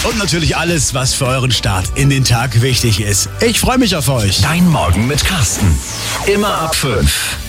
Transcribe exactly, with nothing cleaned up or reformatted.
Und natürlich alles, was für euren Start in den Tag wichtig ist. Ich freue mich auf euch. Dein Morgen mit Carsten. Immer ab fünf.